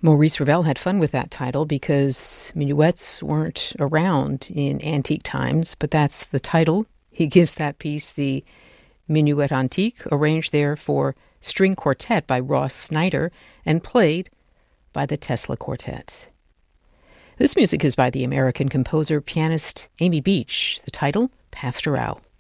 Maurice Ravel had fun with that title because minuets weren't around in antique times, but that's the title. He gives that piece the Minuet Antique, arranged there for string quartet by Ross Snyder and played by the Tesla Quartet. This music is by the American composer, pianist Amy Beach. The title, Pastoral.